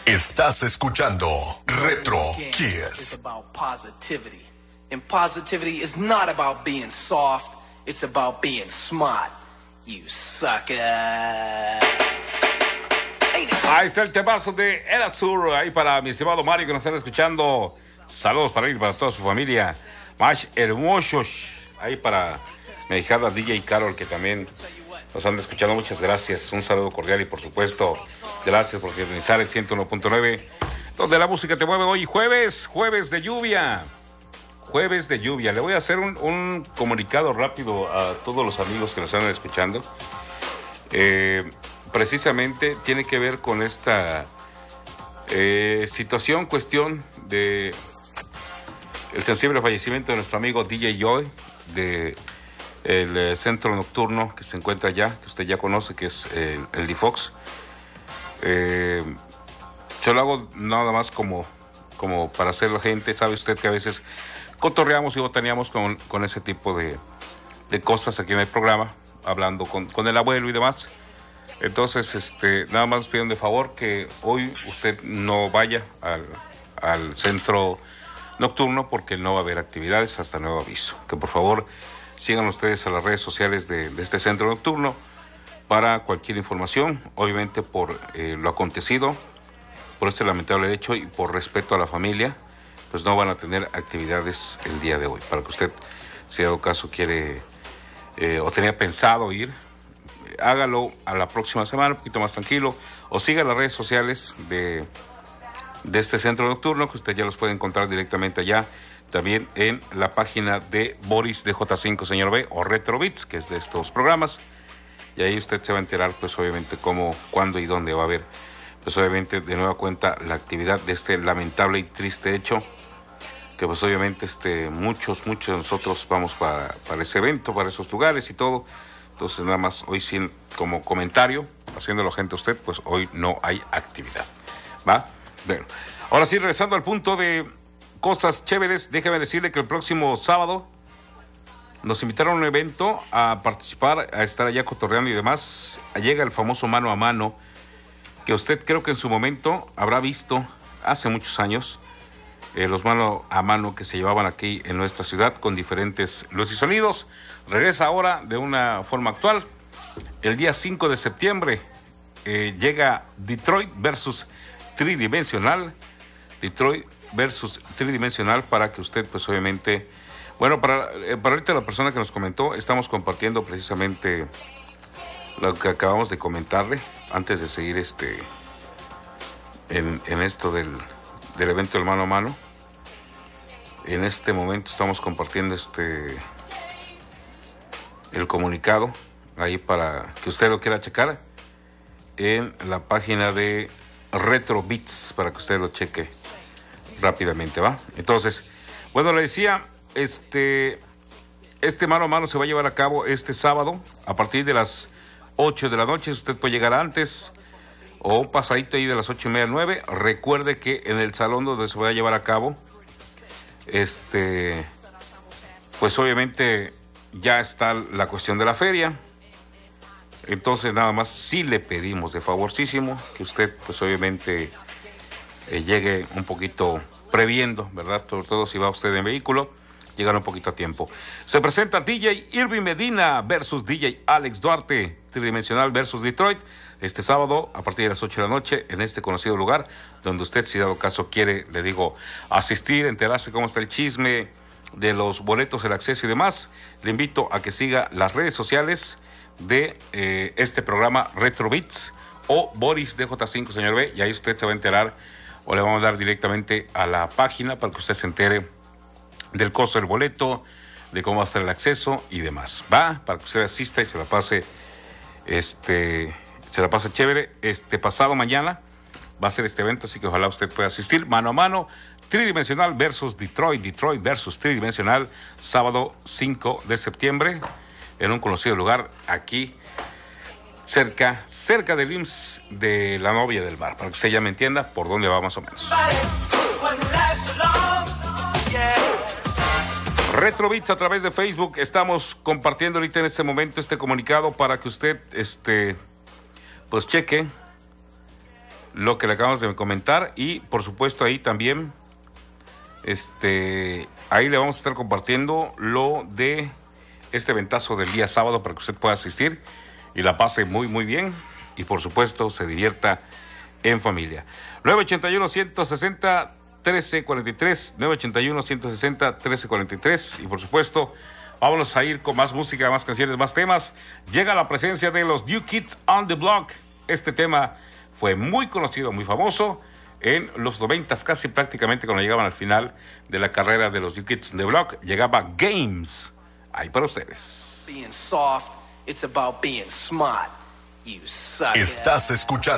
Estás escuchando Retro Kiss. It's about positivity. And positivity is not about being soft. It's about being smart. You sucker. Ahí está el temazo de Era Sur, ahí para mi estimado Mario que nos están escuchando. Saludos para él y para toda su familia. Más hermosos. Ahí para mi hijada DJ Carol que también nos anda escuchando. Muchas gracias. Un saludo cordial y por supuesto, gracias por sintonizar el 101.9, donde la música te mueve hoy jueves de lluvia. Jueves de lluvia. Le voy a hacer un comunicado rápido a todos los amigos que nos están escuchando. Precisamente tiene que ver con esta cuestión de el sensible fallecimiento de nuestro amigo DJ Joy de el centro nocturno que se encuentra allá, que usted ya conoce, que es el D-Fox. Yo lo hago nada más como para hacerlo gente. Sabe usted que a veces cotorreamos y botaneamos con ese tipo de cosas aquí en el programa, hablando con el abuelo y demás. Entonces, nada más pido de favor que hoy usted no vaya al centro nocturno porque no va a haber actividades hasta nuevo aviso. Que por favor sigan ustedes a las redes sociales de este centro nocturno para cualquier información, obviamente por lo acontecido, por este lamentable hecho y por respeto a la familia, pues no van a tener actividades el día de hoy. Para que usted, si dado caso quiere o tenía pensado ir, hágalo a la próxima semana, un poquito más tranquilo, o siga las redes sociales de este centro nocturno, que usted ya los puede encontrar directamente allá, también en la página de Boris DJ5, señor B, o Retro Beats, que es de estos programas, y ahí usted se va a enterar, pues obviamente, cómo, cuándo y dónde va a haber, pues obviamente, de nueva cuenta, la actividad de este lamentable y triste hecho, que pues obviamente muchos de nosotros vamos para ese evento, para esos lugares y todo. Entonces nada más hoy sí como comentario, haciéndolo gente a usted, pues hoy no hay actividad, ¿va? Bueno, ahora sí, regresando al punto de cosas chéveres, déjeme decirle que el próximo sábado nos invitaron a un evento a participar, a estar allá cotorreando y demás. Llega el famoso mano a mano, que usted creo que en su momento habrá visto hace muchos años, los mano a mano que se llevaban aquí en nuestra ciudad con diferentes luces y sonidos. Regresa ahora de una forma actual. El día 5 de septiembre llega Detroit versus Tridimensional. Detroit versus Tridimensional, para que usted pues obviamente, bueno, para ahorita la persona que nos comentó, estamos compartiendo precisamente lo que acabamos de comentarle antes de seguir en esto del evento del mano a mano. En este momento estamos compartiendo el comunicado ahí para que usted lo quiera checar en la página de Retro Beats, para que usted lo cheque rápidamente, ¿va? Entonces, bueno, le decía, este mano a mano se va a llevar a cabo este sábado a partir de las 8 de la noche. Usted puede llegar antes o un pasadito ahí de las 8:30 a 9. Recuerde que en el salón donde se va a llevar a cabo, pues obviamente ya está la cuestión de la feria. Entonces nada más sí le pedimos de favorcísimo que usted pues obviamente llegue un poquito previendo, ¿verdad? Sobre todo si va usted en vehículo, llegar un poquito a tiempo. Se presenta DJ Irving Medina versus DJ Alex Duarte, Tridimensional versus Detroit, este sábado a partir de las 8 de la noche en este conocido lugar, donde usted, si dado caso quiere, le digo, asistir, enterarse cómo está el chisme de los boletos, el acceso y demás. Le invito a que siga las redes sociales de este programa Retro Beats o Boris DJ5, señor B, y ahí usted se va a enterar, o le vamos a dar directamente a la página para que usted se entere del costo del boleto, de cómo va a ser el acceso y demás, va, para que usted asista y se la pase chévere. Pasado mañana va a ser este evento, así que ojalá usted pueda asistir. Mano a mano, Tridimensional versus Detroit versus Tridimensional, sábado 5 de septiembre, en un conocido lugar aquí, cerca del IMSS de la Novia del Bar, para que usted ya me entienda por dónde va más o menos. Retro Beats a través de Facebook, estamos compartiendo ahorita en este momento este comunicado para que usted, pues cheque lo que le acabamos de comentar. Y por supuesto ahí también, ahí le vamos a estar compartiendo lo de este eventazo del día sábado para que usted pueda asistir y la pase muy muy bien y por supuesto se divierta en familia. 981-160-1343, 981-160-1343 y por supuesto vámonos a ir con más música, más canciones, más temas. Llega la presencia de los New Kids on the Block. Este tema fue muy conocido, muy famoso en los 90s, casi prácticamente cuando llegaban al final de la carrera de los New Kids on the Block. Llegaba Games. Ahí para ustedes. Being soft, it's about being smart. You suck. Estás escuchando